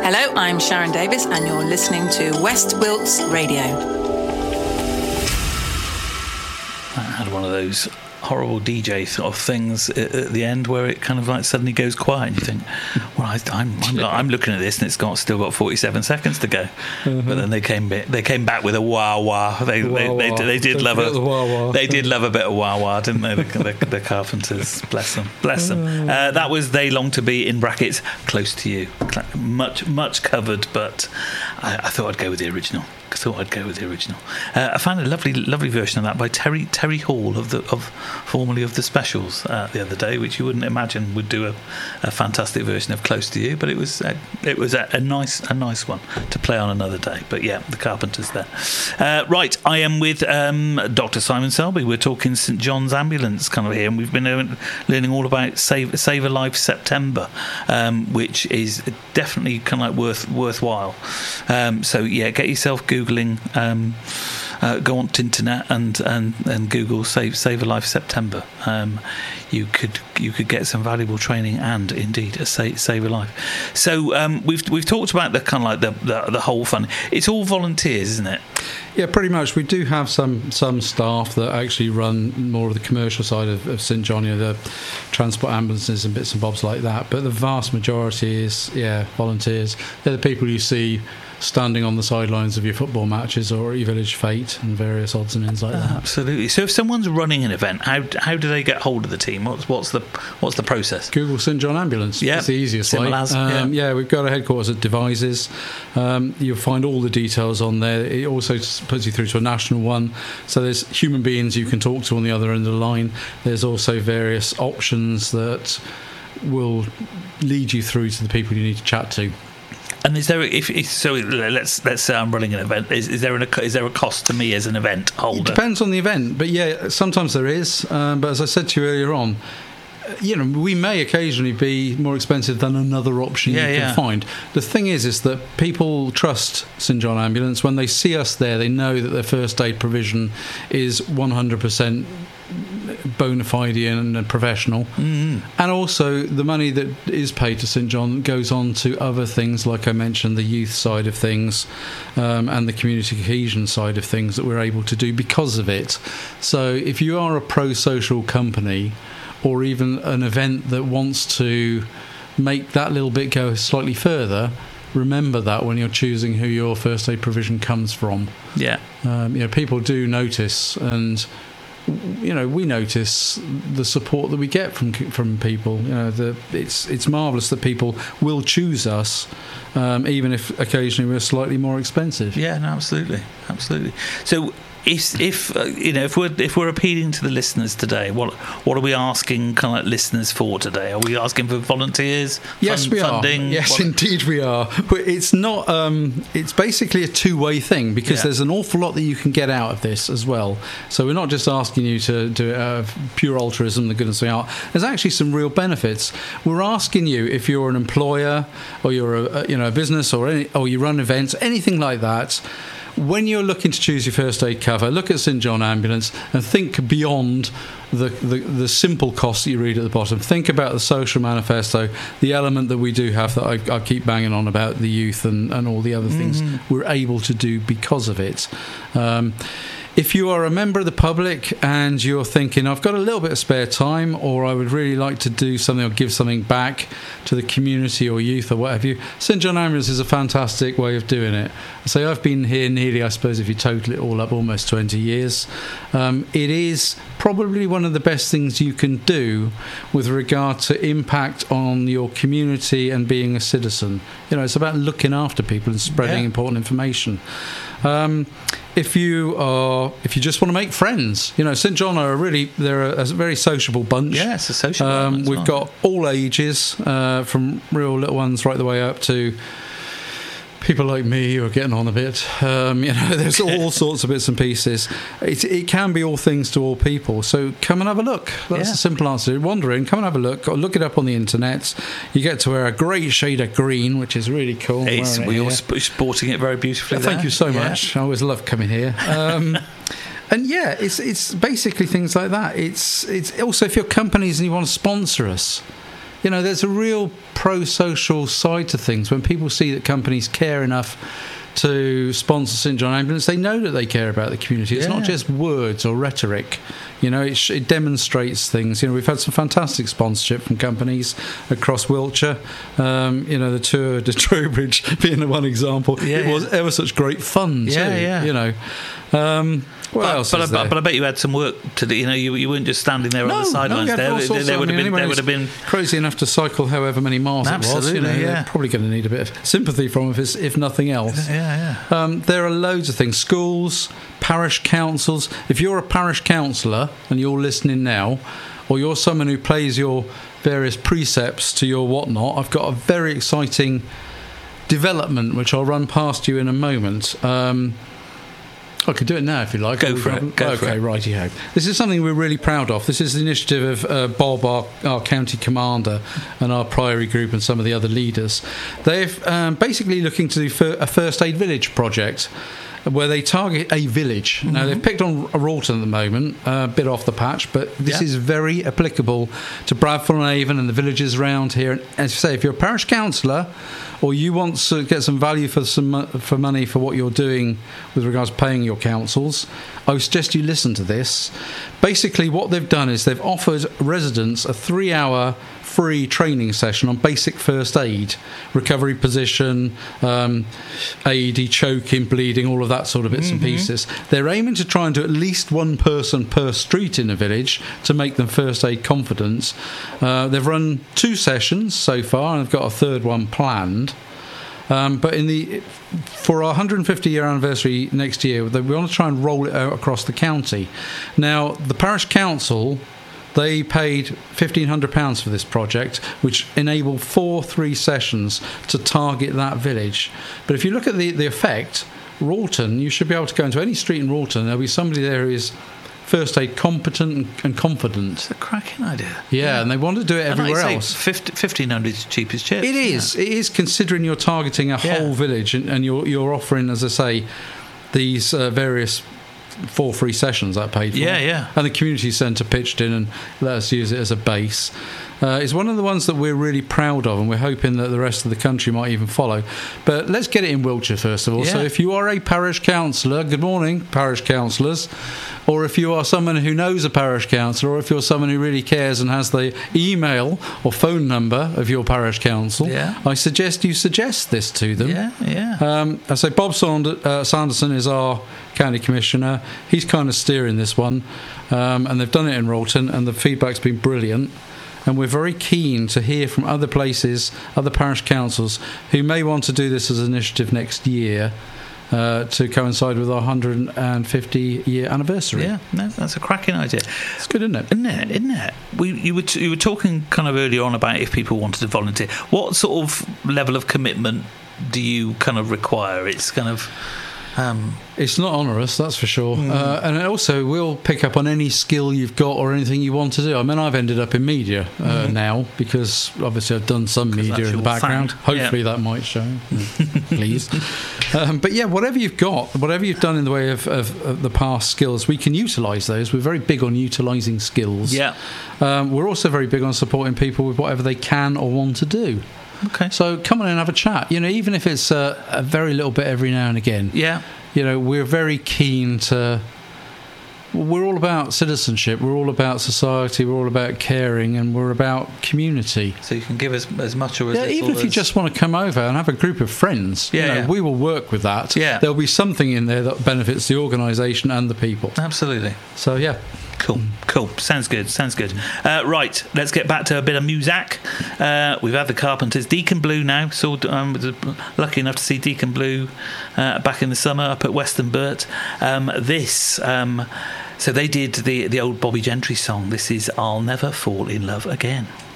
Hello, I'm Sharon Davis, and you're listening to West Wilts Radio. I had one of those horrible DJ sort of things at the end where it kind of like suddenly goes quiet and you think, well, I'm looking at this and it's still got 47 seconds to go. But then they came back with a wah wah. They did love a bit of wah wah, didn't they? The Carpenters, bless them. That was They Long to Be, in brackets, Close to You. Much covered, but I thought I'd go with the original. I found a lovely version of that by Terry Hall formerly of the Specials the other day, which you wouldn't imagine would do a fantastic version of Close to You, but it was a nice one to play on another day. But yeah, the Carpenters there. Right, I am with Dr. Simon Selby. We're talking St John's Ambulance kind of here, and we've been learning all about Save a Life September, which is definitely kind of like worthwhile. So yeah, get yourself Googling, go on to internet and Google Save a Life September. You could get some valuable training and indeed save a life. So we've talked about the kind of like the whole fund. It's all volunteers, isn't it? Yeah, pretty much. We do have some staff that actually run more of the commercial side of St John, the transport ambulances and bits and bobs like that. But the vast majority is volunteers. They're the people you see standing on the sidelines of your football matches or your village fete and various odds and ends like that. Absolutely. So if someone's running an event, how do they get hold of the team? What's the process? Google St John Ambulance. Yeah, it's the easiest way. We've got a headquarters at Devizes. You'll find all the details on there. It also puts you through to a national one. So there's human beings you can talk to on the other end of the line. There's also various options that will lead you through to the people you need to chat to. And is there, let's say I'm running an event, is there a cost to me as an event holder? It depends on the event, but yeah, sometimes there is. But as I said to you earlier on, we may occasionally be more expensive than another option you can find. The thing is that people trust St John Ambulance. When they see us there, they know that their first aid provision is 100% bona fide and professional. And also the money that is paid to St John goes on to other things, like I mentioned, the youth side of things, and the community cohesion side of things that we're able to do because of it. So if you are a pro-social company or even an event that wants to make that little bit go slightly further, remember that when you're choosing who your first aid provision comes from. People do notice, and we notice the support that we get from people. It's marvellous that people will choose us, even if occasionally we're slightly more expensive. Yeah, no, absolutely. So if we're appealing to the listeners today, what are we asking kind of like listeners for today? Are we asking for volunteers? Yes, we funding? Are. Yes, indeed we are. But it's not. It's basically a two-way thing, because there's an awful lot that you can get out of this as well. So we're not just asking you to do it out of pure altruism, the goodness of the art. There's actually some real benefits. We're asking you, if you're an employer or you're a business or you run events, anything like that, when you're looking to choose your first aid cover, look at St John Ambulance and think beyond the simple costs that you read at the bottom. Think about the social manifesto, the element that we do have that I keep banging on about, the youth and all the other things we're able to do because of it. If you are a member of the public and you're thinking, I've got a little bit of spare time, or I would really like to do something or give something back to the community or youth or what have you, St John Ambulance is a fantastic way of doing it. So I've been here nearly, I suppose, if you total it all up, almost 20 years. It is probably one of the best things you can do with regard to impact on your community and being a citizen. It's about looking after people and spreading important information. If you just want to make friends, St John they're a very sociable bunch. Yeah, it's a social bunch. We've got all ages, from real little ones right the way up to people like me who are getting on a bit. There's all sorts of bits and pieces. It can be all things to all people. So come and have a look. That's a simple answer. Wander in, come and have a look. Or look it up on the internet. You get to wear a great shade of green, which is really cool. You're sporting it very beautifully. Thank you so much. I always love coming here. And it's basically things like that. It's also, if you're companies and you want to sponsor us, there's a real pro-social side to things. When people see that companies care enough to sponsor St John Ambulance, they know that they care about the community. It's not just words or rhetoric. It demonstrates things. We've had some fantastic sponsorship from companies across Wiltshire. The Tour de Trowbridge being the one example. It was ever such great fun too. What else is there? But I bet you had some work to do. You weren't just standing there on the sidelines. There would have been crazy enough to cycle however many miles Absolutely, it was. They're probably going to need a bit of sympathy from us, if nothing else. There are loads of things. Schools, parish councils. If you're a parish councillor and you're listening now, or you're someone who plays your various precepts to your whatnot, I've got a very exciting development which I'll run past you in a moment. I could do it now if you like. Go for it. Righty-ho. This is something we're really proud of. This is the initiative of Bob, our county commander, and our Priory group and some of the other leaders. They're basically looking to do a first aid village project where they target a village. Now, they've picked on Ralton at the moment, a bit off the patch, but this is very applicable to Bradford and Avon and the villages around here. And as you say, if you're a parish councillor or you want to get some value for money for what you're doing with regards to paying your councils, I would suggest you listen to this. Basically, what they've done is they've offered residents a 3-hour free training session on basic first aid, recovery position, AED choking, bleeding, all of that sort of bits and pieces. They're aiming to try and do at least one person per street in a village to make them first aid confident. They've run 2 sessions so far, and they've got a third one planned. But for our 150-year anniversary next year, we want to try and roll it out across the county. Now, the parish council, they paid £1,500 for this project, which enabled 3 sessions to target that village. But if you look at the effect, Ralton, you should be able to go into any street in Ralton. There'll be somebody there who is first aid competent and confident. It's a cracking idea. Yeah, and they want to do it everywhere else. 1,500 is cheap as chips. It is. It is, considering you're targeting a whole village and you're offering, as I say, these various 4 free sessions I paid for. Yeah. And the community centre pitched in and let us use it as a base. It's one of the ones that we're really proud of, and we're hoping that the rest of the country might even follow. But let's get it in Wiltshire first of all. Yeah. So if you are a parish councillor, good morning, parish councillors, or if you are someone who knows a parish councillor, or if you're someone who really cares and has the email or phone number of your parish council, I suggest you suggest this to them. I say Bob Sanderson is our county commissioner. He's kind of steering this one, and they've done it in Ralton, and the feedback's been brilliant. And we're very keen to hear from other places, other parish councils, who may want to do this as an initiative next year to coincide with our 150-year anniversary. Yeah, no, that's a cracking idea. It's good, isn't it? Isn't it? You were talking kind of earlier on about if people wanted to volunteer. What sort of level of commitment do you kind of require? It's kind of... it's not onerous, that's for sure. And also, we'll pick up on any skill you've got or anything you want to do. I mean, I've ended up in media now because obviously I've done some media in the background. Hopefully that might show, please. But yeah, whatever you've got, whatever you've done in the way of the past skills, we can utilise those. We're very big on utilising skills. Yeah. We're also very big on supporting people with whatever they can or want to do. Okay. So come on and have a chat. Even if it's a very little bit every now and again. Yeah. We're very keen to... We're all about citizenship. We're all about society. We're all about caring, and we're about community. So you can give as much or as little. Even if you just want to come over and have a group of friends, we will work with that. Yeah. There'll be something in there that benefits the organisation and the people. Absolutely. So yeah. Cool. Sounds good. Right, let's get back to a bit of music. We've had the Carpenters. Deacon Blue now. So was lucky enough to see Deacon Blue back in the summer up at Western Burt. So they did the old Bobby Gentry song. This is I'll Never Fall in Love Again.